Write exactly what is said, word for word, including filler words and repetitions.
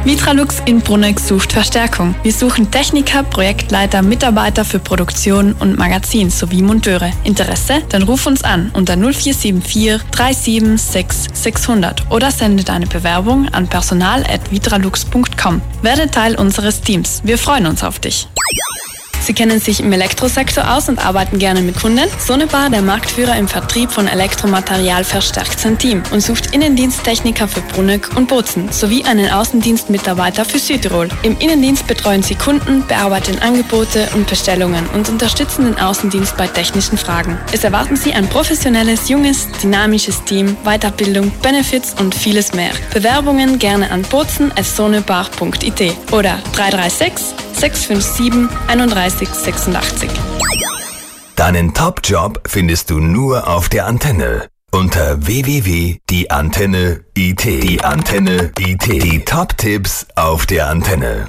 Vitralux in Bruneck sucht Verstärkung. Wir suchen Techniker, Projektleiter, Mitarbeiter für Produktion und Magazin sowie Monteure. Interesse? Dann ruf uns an unter null vier sieben vier drei sieben sechs sechshundert oder sende deine Bewerbung an personal at vitralux punkt com. Werde Teil unseres Teams. Wir freuen uns auf dich. Sie kennen sich im Elektrosektor aus und arbeiten gerne mit Kunden? Sonepar, der Marktführer im Vertrieb von Elektromaterial, verstärkt sein Team und sucht Innendiensttechniker für Bruneck und Bozen sowie einen Außendienstmitarbeiter für Südtirol. Im Innendienst betreuen sie Kunden, bearbeiten Angebote und Bestellungen und unterstützen den Außendienst bei technischen Fragen. Es erwarten Sie ein professionelles, junges, dynamisches Team, Weiterbildung, Benefits und vieles mehr. Bewerbungen gerne an bozen at sonepar punkt i t oder drei drei sechs sechs fünf sieben einunddreißig sechsundachtzig. Deinen Top-Job findest du nur auf der Antenne. Unter w w w punkt die antenne punkt i t. Die Antenne punkt i t. Die Top-Tipps auf der Antenne.